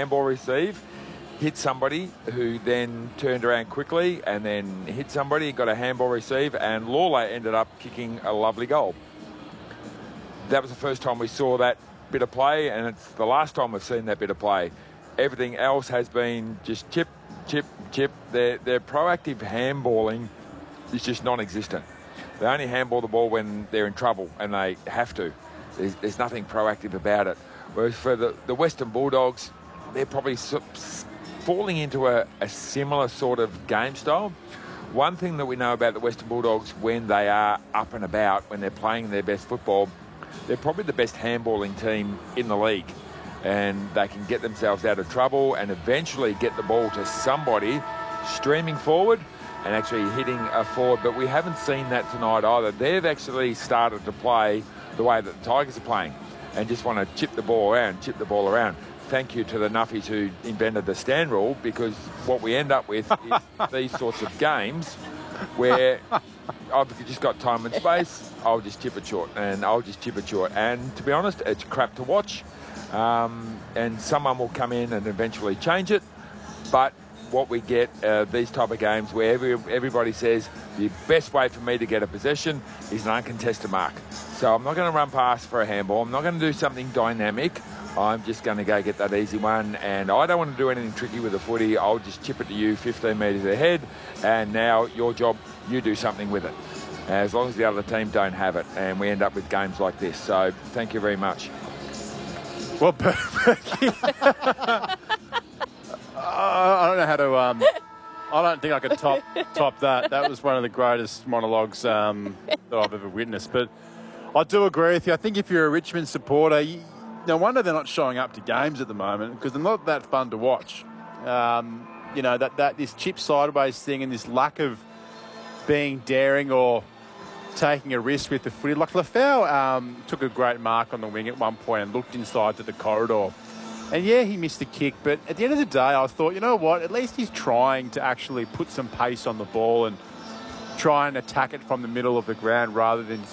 handball receive, hit somebody who then turned around quickly and then hit somebody, got a handball receive, and Lawler ended up kicking a lovely goal. That was the first time we saw that bit of play, and it's the last time we've seen that bit of play. Everything else has been just chip, chip, chip. Their proactive handballing is just non-existent. They only handball the ball when they're in trouble, and they have to. There's nothing proactive about it. Whereas for the Western Bulldogs, they're probably falling into a similar sort of game style. One thing that we know about the Western Bulldogs when they are up and about, when they're playing their best football, they're probably the best handballing team in the league. And they can get themselves out of trouble and eventually get the ball to somebody streaming forward and actually hitting a forward. But we haven't seen that tonight either. They've actually started to play the way that the Tigers are playing and just want to chip the ball around. Thank you to the Nuffies who invented the stand rule, because what we end up with is these sorts of games where I've just got time and space, I'll just chip it short. And to be honest, it's crap to watch. And someone will come in and eventually change it. But what we get, these type of games where everybody says the best way for me to get a possession is an uncontested mark. So I'm not going to run past for a handball. I'm not going to do something dynamic. I'm just going to go get that easy one, and I don't want to do anything tricky with the footy. I'll just chip it to you 15 metres ahead, and now your job, you do something with it. As long as the other team don't have it, and we end up with games like this. So thank you very much. Well, I don't know how to. I don't think I could top that. That was one of the greatest monologues that I've ever witnessed. But I do agree with you. I think if you're a Richmond supporter, no wonder they're not showing up to games at the moment, because they're not that fun to watch. That this chip sideways thing and this lack of being daring or taking a risk with the footy. Like Lafau took a great mark on the wing at one point and looked inside to the corridor. And yeah, he missed the kick, but at the end of the day, I thought, you know what, at least he's trying to actually put some pace on the ball and try and attack it from the middle of the ground rather than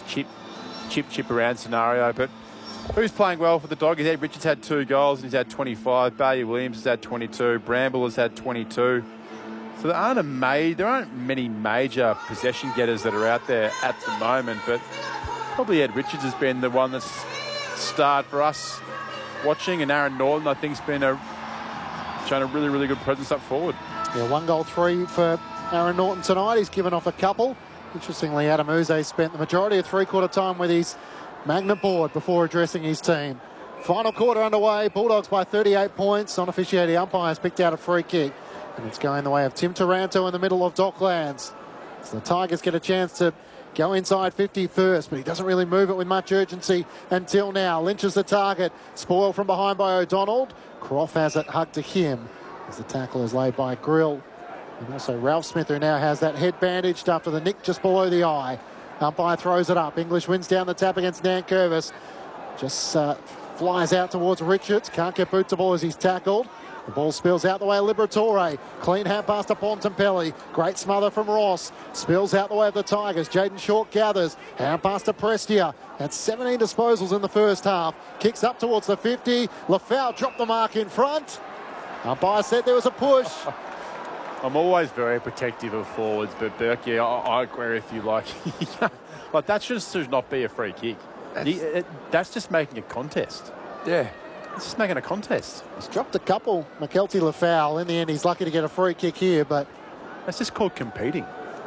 chip around scenario. But who's playing well for the Doggies? Ed Richards had 2 goals and he's had 25. Bailey Williams has had 22. Bramble has had 22. So there aren't many major possession getters that are out there at the moment, but probably Ed Richards has been the one that's starred for us watching, and Aaron Norton, I think, has been shown a really, really good presence up forward. Yeah, 1 goal, 3 for Aaron Norton tonight. He's given off a couple. Interestingly, Adam Uze spent the majority of three-quarter time with his magnet board before addressing his team. Final quarter underway. Bulldogs by 38 points. Non-officiating umpires picked out a free kick. And it's going the way of Tim Taranto in the middle of Docklands. So the Tigers get a chance to go inside 50 first, but he doesn't really move it with much urgency until now. Lynch is the target. Spoiled from behind by O'Donnell. Croft has it hugged to him as the tackle is laid by Grill. And also Ralph Smith, who now has that head bandaged after the nick just below the eye. Umpire throws it up. English wins down the tap against Nankervis. Just flies out towards Richards. Can't get boot to ball as he's tackled. The ball spills out the way of Liberatore. Clean hand pass to Bontempelli. Great smother from Ross. Spills out the way of the Tigers. Jaden Short gathers. Hand pass to Prestia. Had 17 disposals in the first half. Kicks up towards the 50. Lafau dropped the mark in front. Umpire said there was a push. I'm always very protective of forwards, but Burke, yeah, I agree with you. Like that should not be a free kick. That's just making a contest. Yeah. It's just making a contest. He's dropped a couple. McKelty Lafau. In the end, he's lucky to get a free kick here, but that's just called competing.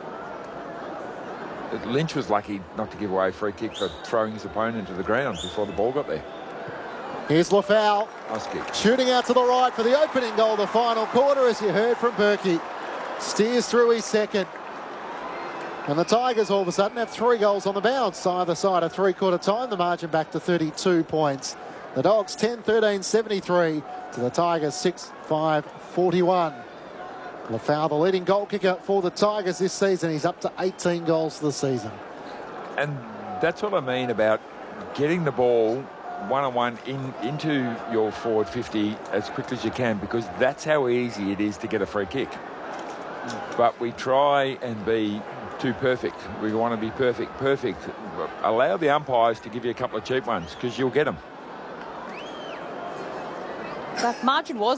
Lynch was lucky not to give away a free kick for throwing his opponent to the ground before the ball got there. Here's Lafau. Nice kick. Shooting out to the right for the opening goal of the final quarter, as you heard from Berkey. Steers through his second. And the Tigers all of a sudden have 3 goals on the bounce either side of three-quarter time. The margin back to 32 points. The Dogs 10-13-73 to the Tigers 6-5-41. Lafau, the leading goal kicker for the Tigers this season. He's up to 18 goals for the season. And that's what I mean about getting the ball one-on-one into your forward 50 as quickly as you can, because that's how easy it is to get a free kick. But we try and be too perfect. We want to be perfect. Allow the umpires to give you a couple of cheap ones, because you'll get them. That margin was